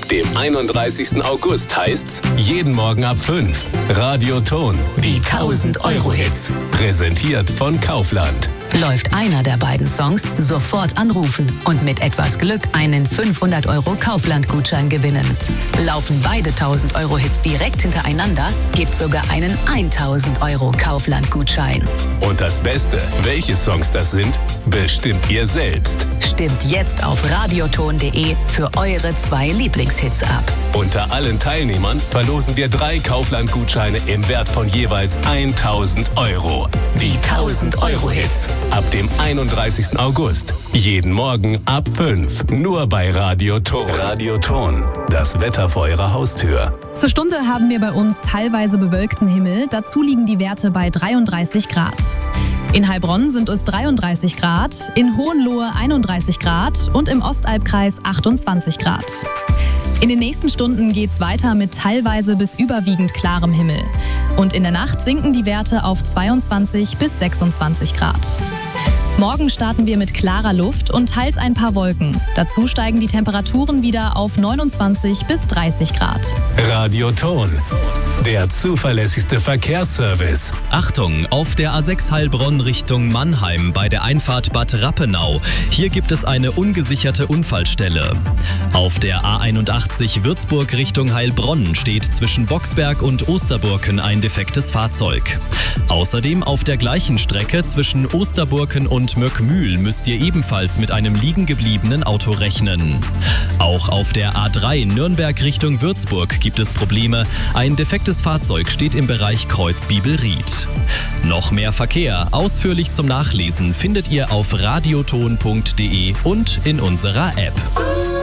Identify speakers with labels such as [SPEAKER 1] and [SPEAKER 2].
[SPEAKER 1] Ab dem 31. August heißt's jeden Morgen ab 5. Radioton, die 1000-Euro-Hits. Präsentiert von Kaufland.
[SPEAKER 2] Läuft einer der beiden Songs, sofort anrufen und mit etwas Glück einen 500 € Kaufland-Gutschein gewinnen. Laufen beide 1000-Euro-Hits direkt hintereinander, gibt's sogar einen 1000 € Kaufland-Gutschein.
[SPEAKER 1] Und das Beste, welche Songs das sind, bestimmt ihr selbst.
[SPEAKER 2] Stimmt jetzt auf radioton.de für eure 2 Lieblingshits ab.
[SPEAKER 1] Unter allen Teilnehmern verlosen wir 3 Kaufland-Gutscheine im Wert von jeweils 1000 €. Die 1000-Euro-Hits. Ab dem 31. August. Jeden Morgen ab 5. Nur bei Radioton. Radioton. Das Wetter vor Ihrer Haustür.
[SPEAKER 3] Zur Stunde haben wir bei uns teilweise bewölkten Himmel. Dazu liegen die Werte bei 33 Grad. In Heilbronn sind es 33 Grad, in Hohenlohe 31 Grad und im Ostalbkreis 28 Grad. In den nächsten Stunden geht's weiter mit teilweise bis überwiegend klarem Himmel. Und in der Nacht sinken die Werte auf 22 bis 26 Grad. Morgen starten wir mit klarer Luft und teils ein paar Wolken. Dazu steigen die Temperaturen wieder auf 29 bis 30 Grad.
[SPEAKER 1] Radioton, der zuverlässigste Verkehrsservice.
[SPEAKER 4] Achtung, auf der A6 Heilbronn Richtung Mannheim bei der Einfahrt Bad Rappenau. Hier gibt es eine ungesicherte Unfallstelle. Auf der A81 Würzburg Richtung Heilbronn steht zwischen Boxberg und Osterburken ein defektes Fahrzeug. Außerdem auf der gleichen Strecke zwischen Osterburken und Möckmühl müsst ihr ebenfalls mit einem liegen gebliebenen Auto rechnen. Auch auf der A3 Nürnberg Richtung Würzburg gibt es Probleme. Ein defektes Fahrzeug steht im Bereich Kreuzbiebel-Ried. Noch mehr Verkehr, ausführlich zum Nachlesen, findet ihr auf radioton.de und in unserer App.